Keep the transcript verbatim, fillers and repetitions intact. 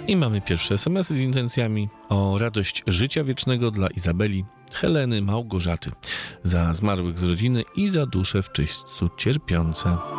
I mamy pierwsze es em esy z intencjami o radość życia wiecznego dla Izabeli, Heleny, Małgorzaty, za zmarłych z rodziny i za dusze w czyśćcu cierpiące.